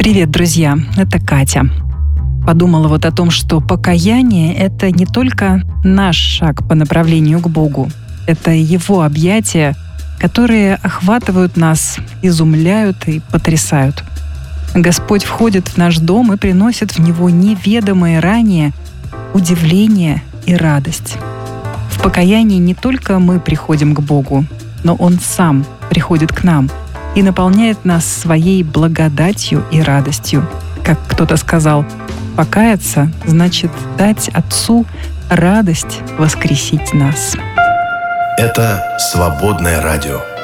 Привет, друзья! Это Катя. Подумала вот о том, что покаяние — это не только наш шаг по направлению к Богу. Это Его объятия, которые охватывают нас, изумляют и потрясают. Господь входит в наш дом и приносит в него неведомые ранее удивление и радость. В покаянии не только мы приходим к Богу, но Он сам приходит к нам и наполняет нас своей благодатью и радостью. Как кто-то сказал, покаяться значит дать Отцу радость воскресить нас. Это «Свободное радио».